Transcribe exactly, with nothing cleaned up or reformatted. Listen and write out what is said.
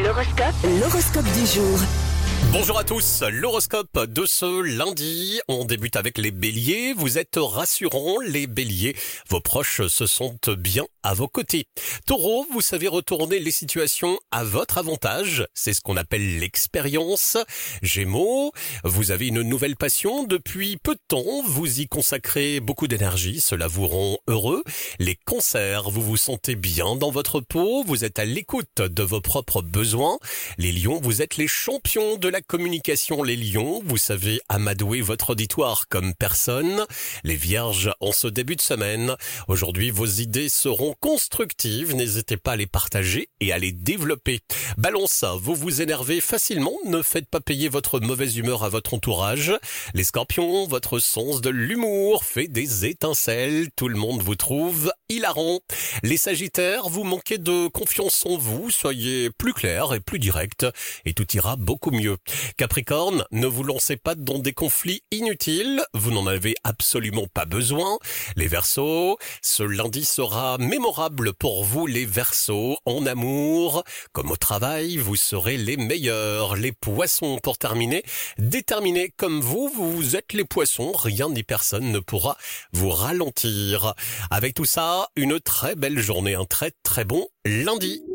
L'horoscope, l'horoscope du jour. Bonjour à tous, l'horoscope de ce lundi, on débute avec les béliers, vous êtes rassurants les béliers, vos proches se sentent bien à vos côtés. Taureau, vous savez retourner les situations à votre avantage, c'est ce qu'on appelle l'expérience. Gémeaux, vous avez une nouvelle passion depuis peu de temps, vous y consacrez beaucoup d'énergie, cela vous rend heureux. Les cancers, vous vous sentez bien dans votre peau, vous êtes à l'écoute de vos propres besoins. Les lions, vous êtes les champions de la communication, les lions, vous savez amadouer votre auditoire comme personne. Les vierges, en ce début de semaine, aujourd'hui vos idées seront constructives, n'hésitez pas à les partager et à les développer. Balance, vous vous énervez facilement, ne faites pas payer votre mauvaise humeur à votre entourage. Les scorpions, votre sens de l'humour fait des étincelles, tout le monde vous trouve hilarant. Les sagittaires, vous manquez de confiance en vous, soyez plus clair et plus direct et tout ira beaucoup mieux. Capricorne, ne vous lancez pas dans des conflits inutiles, vous n'en avez absolument pas besoin. Les Verseaux, ce lundi sera mémorable pour vous les Verseaux, en amour comme au travail, vous serez les meilleurs. Les Poissons, pour terminer, déterminés comme vous, vous êtes les Poissons, rien ni personne ne pourra vous ralentir. Avec tout ça, une très belle journée, un très très bon lundi.